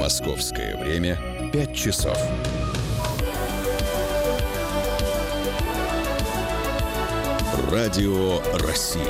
Московское время 5 часов. Радио России.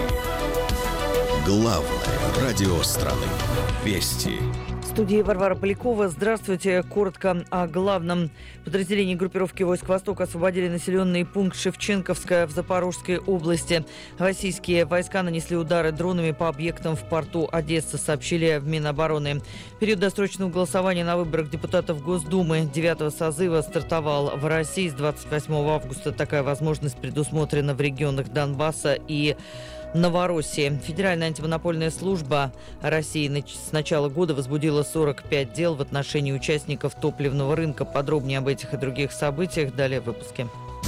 Главное радио страны. Вести. В студии Варвара Полякова. Здравствуйте. Коротко о главном. Подразделения группировки войск «Восток» освободили населенный пункт Шевченковская в Запорожской области. Российские войска нанесли удары дронами по объектам в порту Одессы, сообщили в Минобороны. Период досрочного голосования на выборах депутатов Госдумы 9-го созыва стартовал в России с 28 августа. Такая возможность предусмотрена в регионах Донбасса и Новороссии. Федеральная антимонопольная служба России с начала года возбудила 45 дел в отношении участников топливного рынка. Подробнее об этих и других событиях далее в выпуске.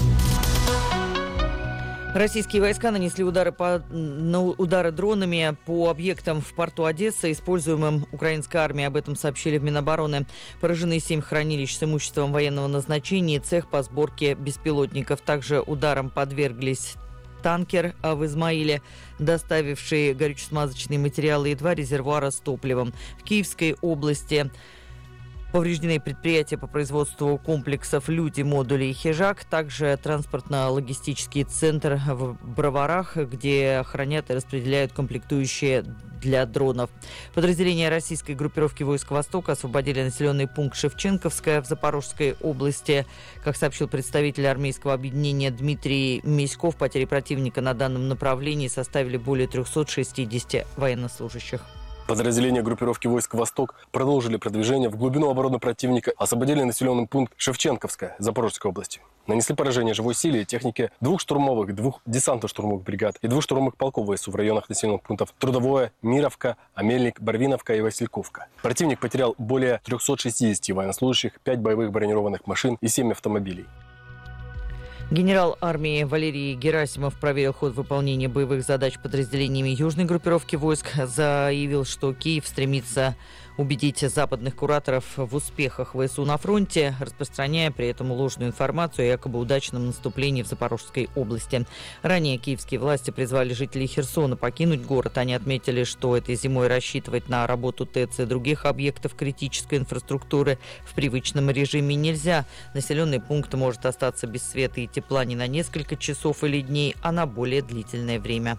Российские войска нанесли удары дронами по объектам в порту Одессы, используемым украинской армией. Об этом сообщили в Минобороны. Поражены 7 хранилищ с имуществом военного назначения и цех по сборке беспилотников. Также ударом подверглись танкер в Измаиле, доставивший горюче-смазочные материалы, и 2 резервуара с топливом. В Киевской области повреждены предприятия по производству комплексов «Люди», «Модули» и «Хижак». Также транспортно-логистический центр в Броварах, где хранят и распределяют комплектующие для дронов. Подразделения российской группировки войск «Восток» освободили населенный пункт Шевченковская в Запорожской области. Как сообщил представитель армейского объединения Дмитрий Миськов, потери противника на данном направлении составили более 360 военнослужащих. Подразделения группировки войск «Восток» продолжили продвижение в глубину обороны противника, освободили населенный пункт Шевченковская Запорожской области. Нанесли поражение живой силе и технике 2 штурмовых, 2 десантно-штурмовых бригад и 2 штурмовых полков ВСУ в районах населенных пунктов Трудовое, Мировка, Амельник, Барвиновка и Васильковка. Противник потерял более 360 военнослужащих, 5 боевых бронированных машин и 7 автомобилей. Генерал армии Валерий Герасимов проверил ход выполнения боевых задач подразделениями южной группировки войск. Заявил, что Киев стремится убедить западных кураторов в успехах ВСУ на фронте, распространяя при этом ложную информацию о якобы удачном наступлении в Запорожской области. Ранее киевские власти призвали жителей Херсона покинуть город. Они отметили, что этой зимой рассчитывать на работу ТЭЦ и других объектов критической инфраструктуры в привычном режиме нельзя. Населенный пункт может остаться без света и тепла не на несколько часов или дней, а на более длительное время.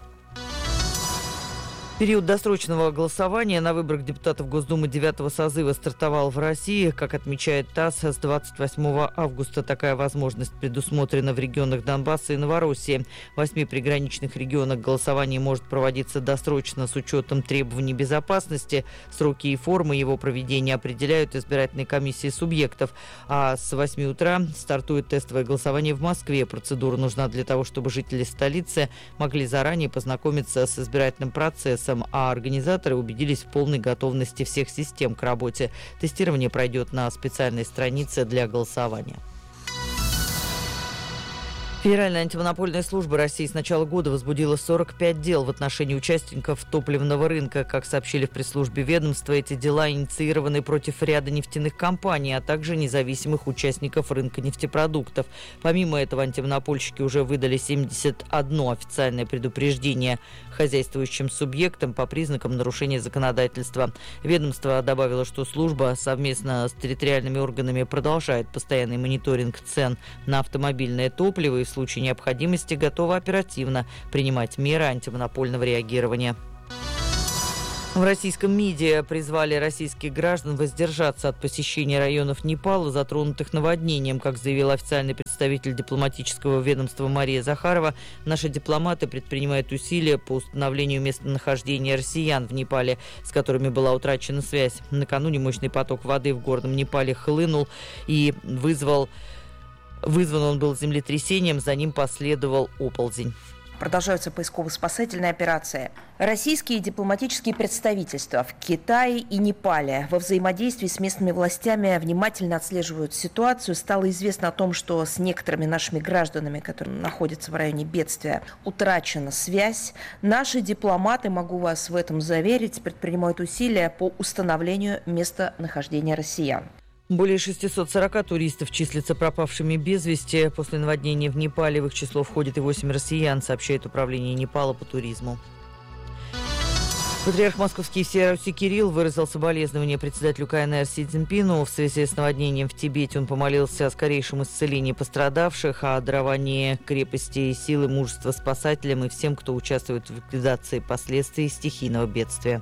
Период досрочного голосования на выборах депутатов Госдумы 9-го созыва стартовал в России. Как отмечает ТАСС, с 28 августа такая возможность предусмотрена в регионах Донбасса и Новороссии. В 8 приграничных регионах голосование может проводиться досрочно с учетом требований безопасности. Сроки и формы его проведения определяют избирательные комиссии субъектов. А с 8 утра стартует тестовое голосование в Москве. Процедура нужна для того, чтобы жители столицы могли заранее познакомиться с избирательным процессом, а организаторы убедились в полной готовности всех систем к работе. Тестирование пройдет на специальной странице для голосования. Федеральная антимонопольная служба России с начала года возбудила 45 дел в отношении участников топливного рынка. Как сообщили в пресс-службе ведомства, эти дела инициированы против ряда нефтяных компаний, а также независимых участников рынка нефтепродуктов. Помимо этого, антимонопольщики уже выдали 71 официальное предупреждение хозяйствующим субъектам по признакам нарушения законодательства. Ведомство добавило, что служба совместно с территориальными органами продолжает постоянный мониторинг цен на автомобильное топливо и в случае необходимости готова оперативно принимать меры антимонопольного реагирования. В российском МИДе призвали российских граждан воздержаться от посещения районов Непала, затронутых наводнением. Как заявил официальный представитель дипломатического ведомства Мария Захарова, наши дипломаты предпринимают усилия по установлению местонахождения россиян в Непале, с которыми была утрачена связь. Накануне мощный поток воды в горном Непале хлынул и вызван он был землетрясением, за ним последовал оползень. Продолжаются поисково-спасательные операции. Российские дипломатические представительства в Китае и Непале во взаимодействии с местными властями внимательно отслеживают ситуацию. Стало известно о том, что с некоторыми нашими гражданами, которые находятся в районе бедствия, утрачена связь. Наши дипломаты, могу вас в этом заверить, предпринимают усилия по установлению местонахождения россиян. Более 640 туристов числятся пропавшими без вести. После наводнения в Непале в их число входит и 8 россиян, сообщает Управление Непала по туризму. Патриарх Московский и всей Руси Кирилл выразил соболезнования председателю КНР Си Цзиньпину в связи с наводнением в Тибете. Он помолился о скорейшем исцелении пострадавших, о даровании крепости, силы, мужества спасателям и всем, кто участвует в ликвидации последствий стихийного бедствия.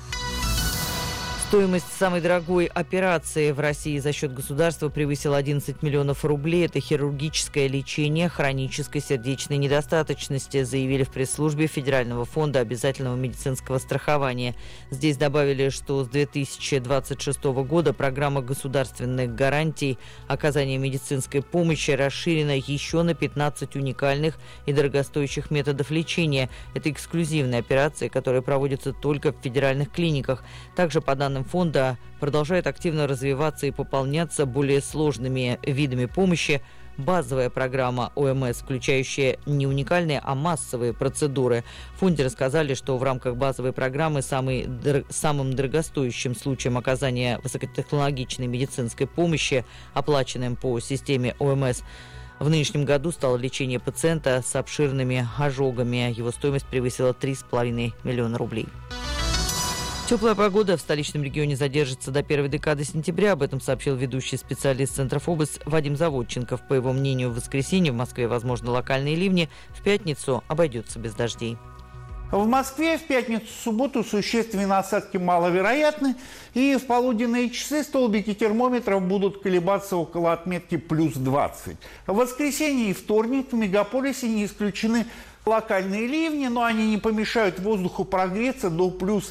Стоимость самой дорогой операции в России за счет государства превысила 11 миллионов рублей. Это хирургическое лечение хронической сердечной недостаточности, заявили в пресс-службе Федерального фонда обязательного медицинского страхования. Здесь добавили, что с 2026 года программа государственных гарантий оказания медицинской помощи расширена еще на 15 уникальных и дорогостоящих методов лечения. Это эксклюзивные операции, которые проводятся только в федеральных клиниках. Также, по данным фонда, продолжает активно развиваться и пополняться более сложными видами помощи базовая программа ОМС, включающая не уникальные, а массовые процедуры. В фонде рассказали, что в рамках базовой программы самым дорогостоящим случаем оказания высокотехнологичной медицинской помощи, оплаченным по системе ОМС, в нынешнем году стало лечение пациента с обширными ожогами. Его стоимость превысила 3,5 миллиона рублей. Теплая погода в столичном регионе задержится до первой декады сентября. Об этом сообщил ведущий специалист Центра ФОБОС Вадим Заводченков. По его мнению, в воскресенье в Москве возможны локальные ливни. В пятницу обойдется без дождей. В Москве в пятницу-субботу существенные осадки маловероятны. И в полуденные часы столбики термометров будут колебаться около отметки плюс 20. В воскресенье и вторник в мегаполисе не исключены локальные ливни, но они не помешают воздуху прогреться до плюс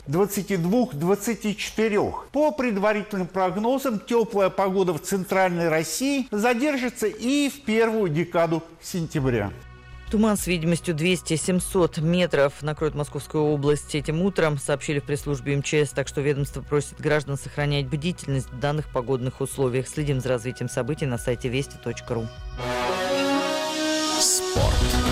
22-24. По предварительным прогнозам, теплая погода в центральной России задержится и в первую декаду сентября. Туман с видимостью 200-700 метров накроет Московскую область этим утром, сообщили в пресс-службе МЧС, так что ведомство просит граждан сохранять бдительность в данных погодных условиях. Следим за развитием событий на сайте вести.ру. Спорт.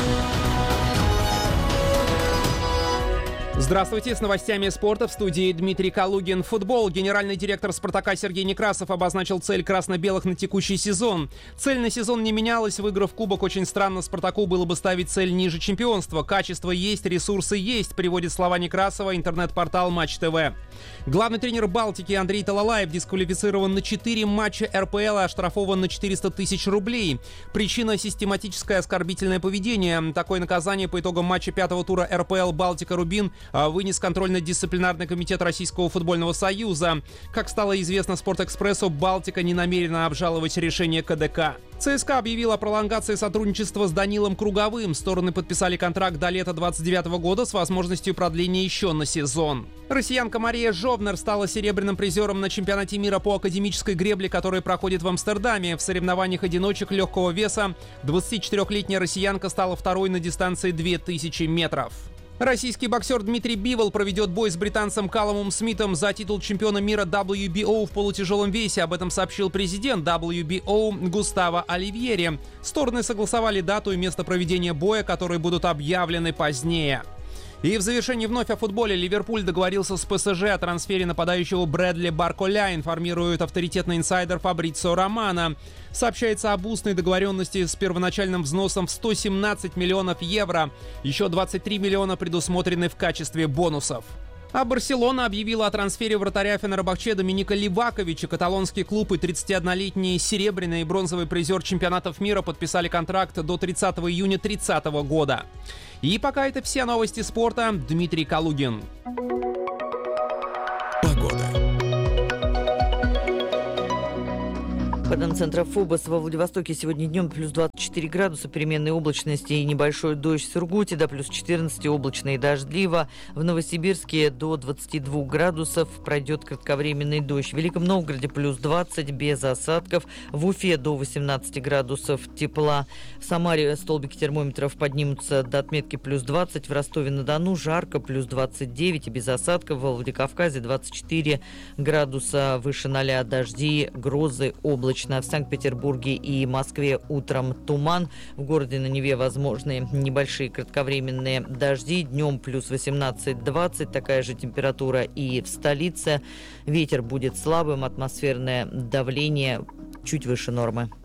Здравствуйте, с новостями спорта в студии Дмитрий Калугин. Футбол. Генеральный директор «Спартака» Сергей Некрасов обозначил цель красно-белых на текущий сезон. Цель на сезон не менялась. Выиграв кубок, очень странно «Спартаку» было бы ставить цель ниже чемпионства. Качество есть, ресурсы есть, приводит слова Некрасова интернет-портал Матч ТВ. Главный тренер «Балтики» Андрей Талалаев дисквалифицирован на 4 матча РПЛ и оштрафован на 400 тысяч рублей. Причина – систематическое оскорбительное поведение. Такое наказание по итогам матча 5-го тура РПЛ «Балтика-Рубин» вынес контрольно-дисциплинарный комитет Российского футбольного союза. Как стало известно «Спортэкспрессу», «Балтика» не намерена обжаловать решение КДК. ЦСКА объявил о пролонгации сотрудничества с Данилом Круговым. Стороны подписали контракт до лета 2029 года с возможностью продления еще на сезон. Россиянка Мария Жовнер стала серебряным призером на чемпионате мира по академической гребле, который проходит в Амстердаме. В соревнованиях одиночек легкого веса 24-летняя россиянка стала второй на дистанции 2000 метров. Российский боксер Дмитрий Бивол проведет бой с британцем Каллумом Смитом за титул чемпиона мира WBO в полутяжелом весе. Об этом сообщил президент WBO Густаво Оливьери. Стороны согласовали дату и место проведения боя, которые будут объявлены позднее. И в завершении вновь о футболе. Ливерпуль договорился с ПСЖ о трансфере нападающего Брэдли Барколя, информирует авторитетный инсайдер Фабрицио Романо. Сообщается об устной договоренности с первоначальным взносом в 117 миллионов евро. Еще 23 миллиона предусмотрены в качестве бонусов. А Барселона объявила о трансфере вратаря Фенербахче Доминика Ливаковича. Каталонский клуб и 31-летний серебряный и бронзовый призер чемпионатов мира подписали контракт до 30 июня 2030 года. И пока это все новости спорта. Дмитрий Калугин. Погода. По данным Центра ФОБОС, во Владивостоке сегодня днем плюс 24 градуса, переменной облачности и небольшой дождь в Сургуте, до плюс 14 облачно и дождливо. В Новосибирске до 22 градусов пройдет кратковременный дождь. В Великом Новгороде плюс 20 без осадков. В Уфе до 18 градусов тепла. В Самаре столбики термометров поднимутся до отметки плюс 20. В Ростове-на-Дону жарко, плюс 29 и без осадков. Во Владикавказе 24 градуса выше 0, дожди, грозы, облачно. В Санкт-Петербурге и Москве утром туман. В городе на Неве возможны небольшие кратковременные дожди. Днем плюс 18-20. Такая же температура и в столице. Ветер будет слабым. Атмосферное давление чуть выше нормы.